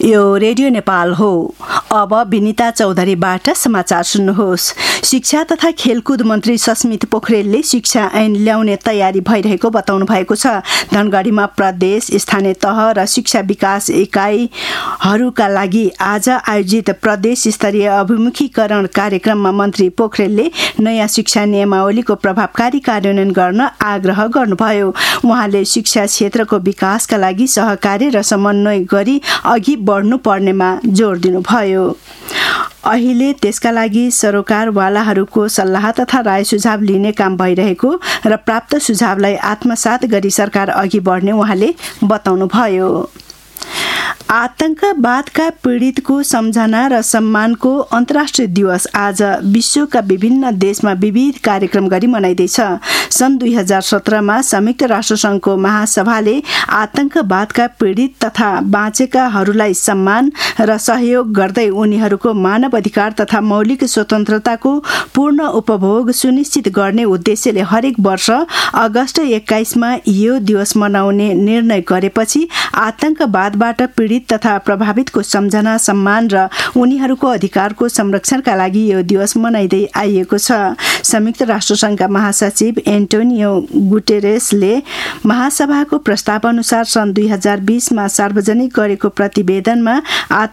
यो रेडियो नेपाल हो। अब विनिता चौधरीबाट समाचार सुन्नुहोस्। शिक्षा तथा खेलकुद मन्त्री सस्मित पोखरेलले शिक्षा ऐन ल्याउने तयारी भइरहेको बताउनु भएको छ। धनगढीमा प्रदेश, स्थानीय तह र शिक्षा विकास इकाइहरूका लागि आज आयोजित प्रदेश स्तरीय अभिमुखीकरण कार्यक्रममा मन्त्री पोखरेलले नयाँ शिक्षा नियमावलीको प्रभावकारी कार्यान्वयन गर्न आग्रह गर्नुभयो। उहाँले शिक्षा क्षेत्रको विकासका लागि सहकार्य र समन्वय गरी अघि बढ्नु पर्नेमा जोड दिनुभयो। अहिले त्यसका लागि सरोकारवालाहरूको सल्लाह तथा राय सुझाव लिने काम भइरहेको र प्राप्त सुझावलाई आत्मसात गरी सरकार अघि बढ्ने उहाँले बताउनुभयो। आतंकवादका पीडितको सम्झना र सम्मानको अन्तर्राष्ट्रिय दिवस आज विश्वका विभिन्न देशमा विविध कार्यक्रम गरी मनाइँदैछ। सन् 2017मा संयुक्त राष्ट्रसङ्घको महासभाले आतंकवादका पीडित तथा बाँचेकाहरूलाई सम्मान र सहयोग गर्दै उनीहरूको मानव अधिकार तथा मौलिक स्वतन्त्रताको पूर्ण उपभोग सुनिश्चित गर्ने उद्देश्यले हरेक वर्ष अगस्त 21मा यो दिवस मनाउने निर्णय गरेपछि आतंकवादबाट पीडित तथा प्रभावितको सम्झना, सम्मान र उनीहरूको अधिकारको संरक्षणका लागि यो दिवस मनाइँदै आइएको छ। संयुक्त राष्ट्रसङ्घका महासचिव एन्टोनियो गुटेरेसले महासभाको प्रस्ताव अनुसार सन् 2020मा सार्वजनिक गरेको प्रतिवेदनमा